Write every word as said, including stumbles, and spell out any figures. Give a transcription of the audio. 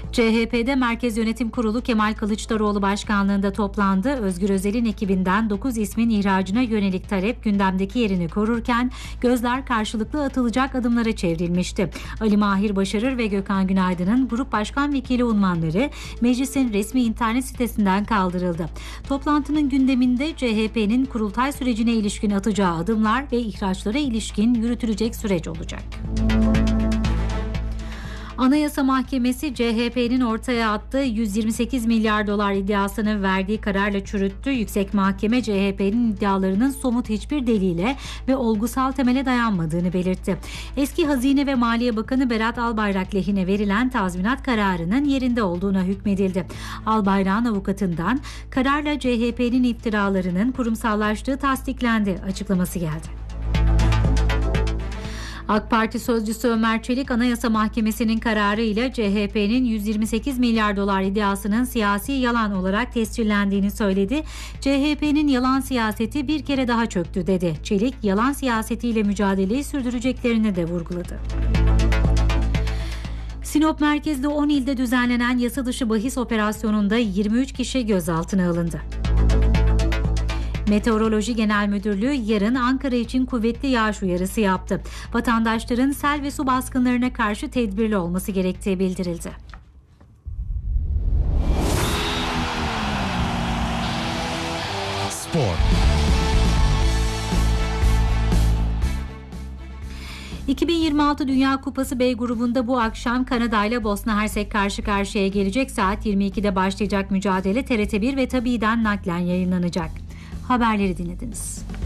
C H P'de Merkez Yönetim Kurulu Kemal Kılıçdaroğlu başkanlığında toplandı. Özgür Özel'in ekibinden dokuz ismin ihracına yönelik talep gündemdeki yerini korurken gözler karşılıklı atılacak adımlara çevrilmişti. Ali Mahir Başarır ve Gökhan Günaydın'ın grup başkan vekili unvanları meclisin resmi internet sitesinden kaldırıldı. Toplantının gündeminde C H P'nin kurultay sürecine ilişkin atacağı adımlar ve ihraçlara ilişkin yürütülecek süreç olacak. Anayasa Mahkemesi C H P'nin ortaya attığı yüz yirmi sekiz milyar dolar iddiasını verdiği kararla çürüttü. Yüksek Mahkeme C H P'nin iddialarının somut hiçbir delile ve olgusal temele dayanmadığını belirtti. Eski Hazine ve Maliye Bakanı Berat Albayrak lehine verilen tazminat kararının yerinde olduğuna hükmedildi. Albayrak'ın avukatından kararla C H P'nin iftiralarının kurumsallaştığı tasdiklendi açıklaması geldi. AK Parti sözcüsü Ömer Çelik, Anayasa Mahkemesi'nin kararıyla C H P'nin yüz yirmi sekiz milyar dolar iddiasının siyasi yalan olarak tescillendiğini söyledi. C H P'nin yalan siyaseti bir kere daha çöktü dedi. Çelik, yalan siyasetiyle mücadeleyi sürdüreceklerini de vurguladı. Sinop merkezli on ilde düzenlenen yasa dışı bahis operasyonunda yirmi üç kişi gözaltına alındı. Meteoroloji Genel Müdürlüğü yarın Ankara için kuvvetli yağış uyarısı yaptı. Vatandaşların sel ve su baskınlarına karşı tedbirli olması gerektiği bildirildi. Spor. iki bin yirmi altı Dünya Kupası B grubunda bu akşam Kanada ile Bosna Hersek karşı karşıya gelecek. Saat yirmi ikide başlayacak mücadele T R T bir ve Tabi'den naklen yayınlanacak. Haberleri dinlediniz.